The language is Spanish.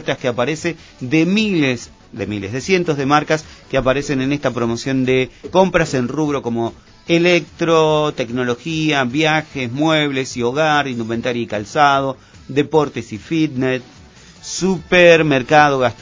ofertas que aparece de cientos de marcas que aparecen en esta promoción de compras en rubro como electro, tecnología, viajes, muebles y hogar, indumentaria y calzado, deportes y fitness, supermercado, gastronomía.